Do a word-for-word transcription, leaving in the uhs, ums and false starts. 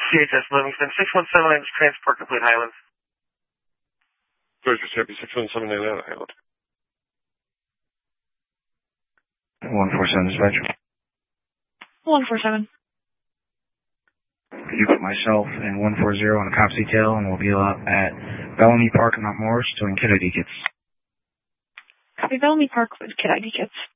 C H S Livingston, six one seven nine, transport complete Highlands. Georgia Sharpie, six one seven nine out of Highland. one four seven dispatch. one four seven. You put myself and one four zero on the cops detail, and we'll be out at Bellamy Park in Mount Morris doing kid I D kits. Copy, Bellamy Park with kid I D kits.